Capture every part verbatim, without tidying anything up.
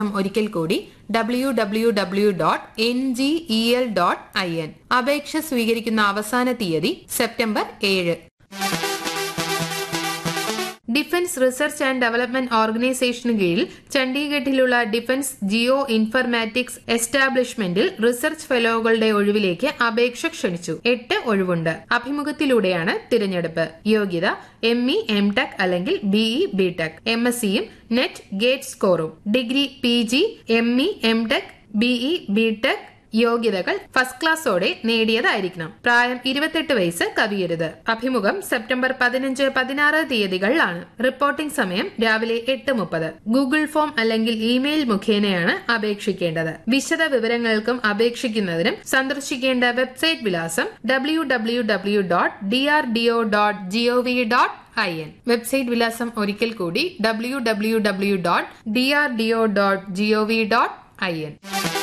ഒരിക്കൽ കൂടി W W W dot N G E L dot I N. അപേക്ഷ സ്വീകരിക്കുന്ന അവസാന തീയതി സെപ്റ്റംബർ ഏഴ്. ഡിഫൻസ് റിസർച്ച് ആൻഡ് ഡെവലപ്മെന്റ് ഓർഗനൈസേഷന് കീഴിൽ ചണ്ഡീഗഡിലുള്ള ഡിഫൻസ് ജിയോ ഇൻഫർമാറ്റിക്സ് എസ്റ്റാബ്ലിഷ്മെന്റിൽ റിസർച്ച് ഫെലോകളുടെ ഒഴിവിലേക്ക് അപേക്ഷ ക്ഷണിച്ചു. എട്ട് ഒഴിവുണ്ട്. അഭിമുഖത്തിലൂടെയാണ് തിരഞ്ഞെടുപ്പ്. യോഗ്യത എം ഇ എം ടെക് അല്ലെങ്കിൽ ബിഇ ബിടെക്, എം എസ് സിയും net gate സ്കോറും. Degree P G M E M tech BE BTech യോഗ്യതകൾ ഫസ്റ്റ് ക്ലാസ്സോടെ നേടിയതായിരിക്കണം. പ്രായം ഇരുപത്തെട്ട് വയസ്സ് കവിയരുത്. അഭിമുഖം സെപ്റ്റംബർ പതിനഞ്ച് പതിനാറ് തീയതികളിലാണ്. റിപ്പോർട്ടിംഗ് സമയം രാവിലെ എട്ട് മുപ്പത്. ഗൂഗിൾ ഫോം അല്ലെങ്കിൽ ഇമെയിൽ മുഖേനയാണ് അപേക്ഷിക്കേണ്ടത്. വിശദ വിവരങ്ങൾക്കും അപേക്ഷിക്കുന്നതിനും സന്ദർശിക്കേണ്ട വെബ്സൈറ്റ് വിലാസം W W W dot D R D O dot G O V dot I N. Website വിലാസം ഒരിക്കൽ കൂടി W W W dot D R D O dot G O V dot I N.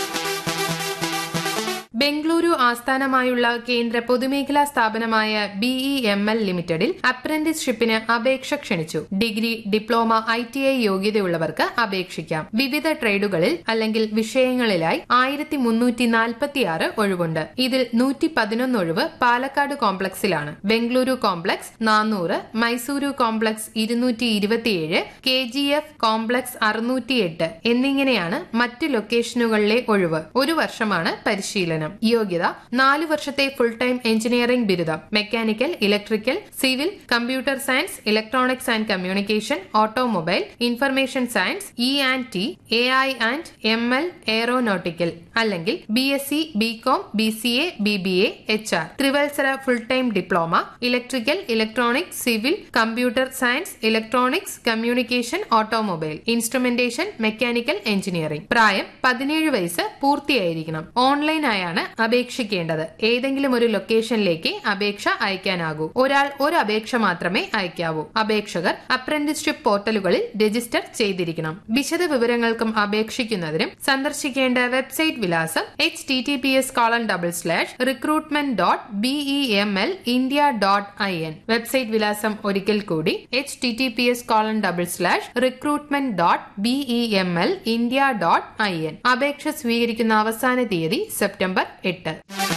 Bengaluru ആസ്ഥാനമായുള്ള കേന്ദ്ര പൊതുമേഖലാ സ്ഥാപനമായ BE M L ലിമിറ്റഡിൽ അപ്രന്റീസ്ഷിപ്പിന് അപേക്ഷ ക്ഷണിച്ചു. Degree, diploma, I T I യോഗ്യതയുള്ളവർക്ക് അപേക്ഷിക്കാം. വിവിധ ട്രേഡുകളിൽ അല്ലെങ്കിൽ വിഷയങ്ങളിലായി ആയിരത്തി മുന്നൂറ്റി നാൽപ്പത്തിയാറ് ഒഴിവുണ്ട്. ഇതിൽ നൂറ്റി പതിനൊന്ന് ഒഴിവ് പാലക്കാട് കോംപ്ലക്സിലാണ്. ബംഗളൂരു കോംപ്ലക്സ് നാനൂറ്, മൈസൂരു കോംപ്ലക്സ് ഇരുന്നൂറ്റി ഇരുപത്തിയേഴ്, കെ ജി എഫ് കോംപ്ലക്സ് അറുന്നൂറ്റിയെട്ട് എന്നിങ്ങനെയാണ് മറ്റ് ലൊക്കേഷനുകളിലെ ഒഴിവ്. ഒരു വർഷമാണ് പരിശീലനം. യോഗ്യത നാലു വർഷത്തെ ഫുൾ ടൈം എഞ്ചിനീയറിംഗ് ബിരുദം. Mechanical, electrical, civil, computer science, electronics and communication, automobile, information science, E and T, A I and M L, aeronautical അല്ലെങ്കിൽ B S C, B com, B C A, B B A, H R. ത്രിവത്സര full time diploma, electrical, electronics, civil, computer science, electronics, communication, automobile, instrumentation, mechanical engineering. പ്രായം പതിനേഴ് വയസ്സ് പൂർത്തിയായിരിക്കണം. ഓൺലൈനായാണ് അപേക്ഷിക്കേണ്ടത്. ഏതെങ്കിലും ഒരു ലൊക്കേഷനിലേക്ക് അപേക്ഷ അയക്കാനാകൂ. ഒരാൾ ഒരു അപേക്ഷ മാത്രമേ അയക്കാവൂ. അപേക്ഷകർ അപ്രന്റീസ്ഷിപ്പ് പോർട്ടലുകളിൽ രജിസ്റ്റർ ചെയ്തിരിക്കണം. വിശദ വിവരങ്ങൾക്കും അപേക്ഷിക്കുന്നതിനും സന്ദർശിക്കേണ്ട വെബ്സൈറ്റ് വിലാസം H T T P S colon double slash recruitment dot BE M L India dot I N. Website വിലാസം ഒരിക്കൽ കൂടി H T T P S colon double slash recruitment dot BE M L India dot I N. അപേക്ഷ സ്വീകരിക്കുന്ന അവസാന തീയതി September എട്ട്.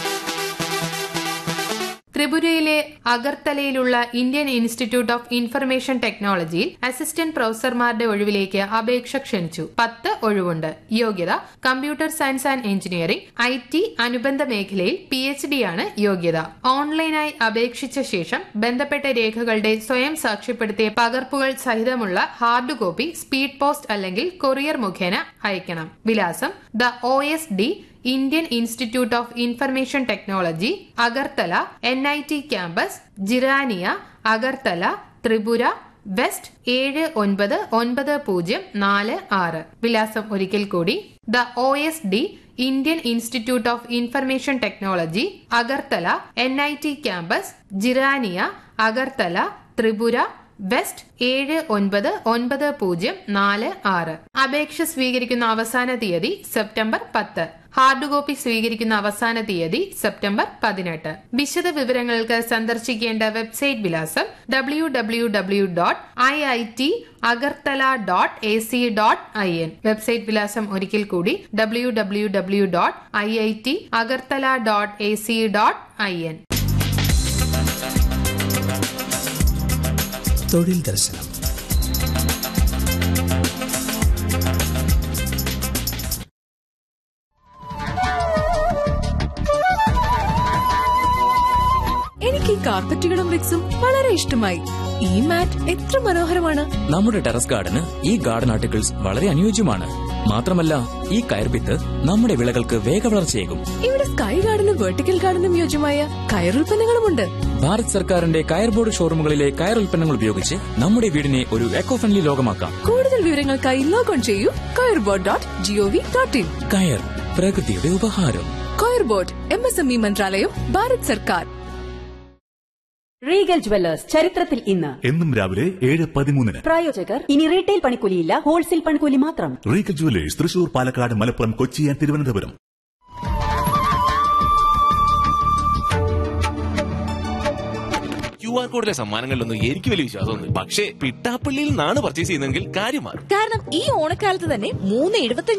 ത്രിപുരയിലെ അഗർത്തലയിലുള്ള Indian institute of information ടെക്നോളജിയിൽ അസിസ്റ്റന്റ് പ്രൊഫസർമാരുടെ ഒഴിവിലേക്ക് അപേക്ഷ ക്ഷണിച്ചു. പത്ത് ഒഴിവുണ്ട്. യോഗ്യത computer science and engineering, I T അനുബന്ധ മേഖലയിൽ പി എച്ച് ഡി ആണ് യോഗ്യത. ഓൺലൈനായി അപേക്ഷിച്ച ശേഷം ബന്ധപ്പെട്ട രേഖകളുടെ സ്വയം സാക്ഷ്യപ്പെടുത്തിയ പകർപ്പുകൾ സഹിതമുള്ള ഹാർഡ് കോപ്പി സ്പീഡ് പോസ്റ്റ് അല്ലെങ്കിൽ കൊറിയർ മുഖേന അയക്കണം. വിലാസം the O S D Indian institute of information technology, Agartala, N I T campus, Jirania, Agartala, Tripura, west ഏഴ് ഒൻപത് ഒൻപത് പൂജ്യം നാല് ആറ്. വിലാസം ഒരിക്കൽ കൂടി the O S D Indian institute of information technology, Agartala, N I T campus, Jirania, Agartala, Tripura, west ഏഴ് ഒൻപത് ഒൻപത് പൂജ്യം നാല് ആറ്. അപേക്ഷ സ്വീകരിക്കുന്ന അവസാന തീയതി സെപ്റ്റംബർ പത്ത്. ഹാർഡ് കോപ്പി സ്വീകരിക്കുന്ന അവസാന തീയതി സെപ്റ്റംബർ പതിനെട്ട്. വിശദ വിവരങ്ങൾക്ക് സന്ദർശിക്കേണ്ട വെബ്സൈറ്റ് വിലാസം W W W dot I I T Agartala dot A C dot I N. Website വിലാസം ഒരിക്കൽ കൂടി W W W dot I I T Agartala dot A C dot I N. തൊഴിൽ ദർശനം. എനിക്ക് ഈ കാർപ്പറ്റുകളും റിക്സും വളരെ ഇഷ്ടമായി. ഈ മാറ്റ് എത്ര മനോഹരമാണ്. നമ്മുടെ ടെറസ് ഗാർഡന് ഈ ഗാർഡൻ ആർട്ടിക്കിൾസ് വളരെ അനുയോജ്യമാണ്. മാത്രമല്ല ഈ കയർഭിത്ത് നമ്മുടെ വിളകൾക്ക് വേഗവളർച്ചയേകും. ഇവിടെ സ്കൈ ഗാർഡനും വെർട്ടിക്കൽ ഗാർഡനും യോജ്യമായ കയറുൽപ്പന്നങ്ങളുമുണ്ട്. ഭാരത് സർക്കാരിന്റെ കയർ ബോർഡ് ഷോറൂമുകളിലെ കയർ ഉൽപ്പന്നങ്ങൾ ഉപയോഗിച്ച് നമ്മുടെ വീടിനെ ഒരു എക്കോ ഫ്രണ്ട്ലി ലോകമാക്കാം. കൂടുതൽ വിവരങ്ങൾക്കായി ലോഗ് ഓൺ ചെയ്യൂ കയർ board dot G O V dot in. കയർ, പ്രകൃതിയുടെ ഉപഹാരം. കയർ board, M S M E മന്ത്രാലയം, ഭാരത് സർക്കാർ. റീഗൽ ജുവല്ലേഴ്സ് ചരിത്രത്തിൽ ഇന്ന് എന്നും രാവിലെ ഏഴ് പതിമൂന്നിന്. പ്രായോജകർ ഇനി റീറ്റെയിൽ പണിക്കൂലിയില്ല, ഹോൾസെയിൽ പണിക്കൂലി മാത്രം. Regal jewellers Thrissur, Palakkad, Malappuram, Kochi and Thiruvananthapuram. Q R കോഡിലെ സമ്മാനങ്ങളിലൊന്നും എനിക്ക് വലിയ വിശ്വാസമൊന്നും, പക്ഷേ പിട്ടാപ്പള്ളിയിൽ നിന്നാണ് പർച്ചേസ് ചെയ്യുന്നതെങ്കിൽ കാര്യം മാറും. കാരണം ഈ ഓണക്കാലത്ത് തന്നെ മൂന്ന് എഴുപത്തി